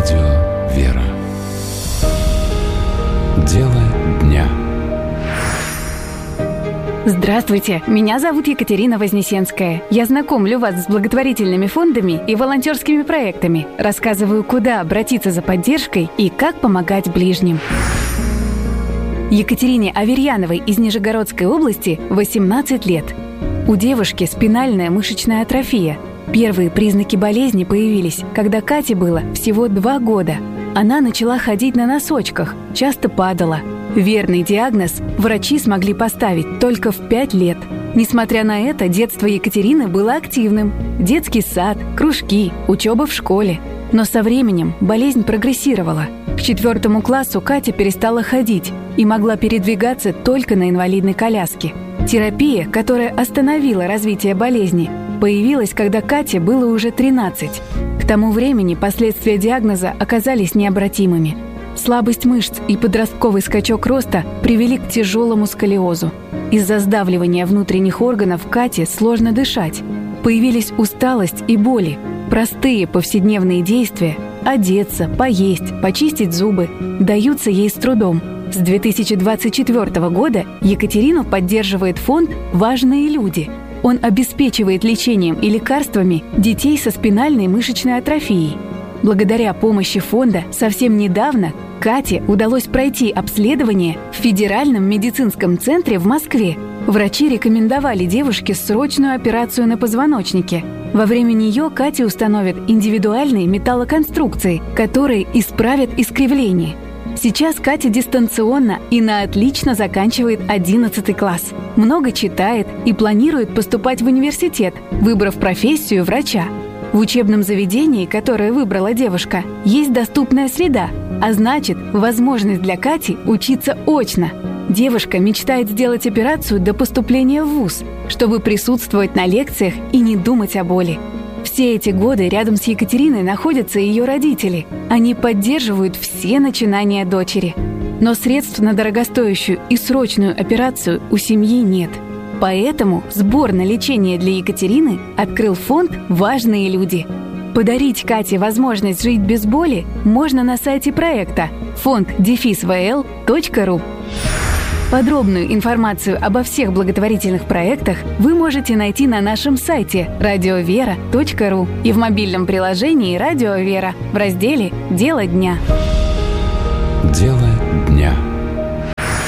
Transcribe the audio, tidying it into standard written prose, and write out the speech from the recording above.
Радио «Вера». Дело дня. Здравствуйте, меня зовут Екатерина Вознесенская. Я знакомлю вас с благотворительными фондами и волонтерскими проектами, рассказываю, куда обратиться за поддержкой и как помогать ближним. Екатерине Аверьяновой из Нижегородской области 18 лет. У девушки спинальная мышечная атрофия. Первые признаки болезни появились, когда Кате было всего 2 года. Она начала ходить на носочках, часто падала. Верный диагноз врачи смогли поставить только в 5 лет. Несмотря на это, детство Екатерины было активным. Детский сад, кружки, учеба в школе. Но со временем болезнь прогрессировала. К 4 классу Катя перестала ходить и могла передвигаться только на инвалидной коляске. Терапия, которая остановила развитие болезни, появилась, когда Кате было уже 13. К тому времени последствия диагноза оказались необратимыми. Слабость мышц и подростковый скачок роста привели к тяжелому сколиозу. Из-за сдавливания внутренних органов Кате сложно дышать. Появились усталость и боли. Простые повседневные действия – одеться, поесть, почистить зубы – даются ей с трудом. С 2024 года Екатерину поддерживает фонд «Важные люди». Он обеспечивает лечением и лекарствами детей со спинальной мышечной атрофией. Благодаря помощи фонда совсем недавно Кате удалось пройти обследование в Федеральном медицинском центре в Москве. Врачи рекомендовали девушке срочную операцию на позвоночнике. Во время нее Кате установят индивидуальные металлоконструкции, которые исправят искривление. Сейчас Катя дистанционно и на отлично заканчивает 11 класс. Много читает и планирует поступать в университет, выбрав профессию врача. В учебном заведении, которое выбрала девушка, есть доступная среда, а значит, возможность для Кати учиться очно. Девушка мечтает сделать операцию до поступления в вуз, чтобы присутствовать на лекциях и не думать о боли. Все эти годы рядом с Екатериной находятся ее родители. Они поддерживают все начинания дочери. Но средств на дорогостоящую и срочную операцию у семьи нет. Поэтому сбор на лечение для Екатерины открыл фонд «Важные люди». Подарить Кате возможность жить без боли можно на сайте проекта fond-vl.ru. Подробную информацию обо всех благотворительных проектах вы можете найти на нашем сайте radiovera.ru и в мобильном приложении «Радио Вера» в разделе «Дело дня». Дело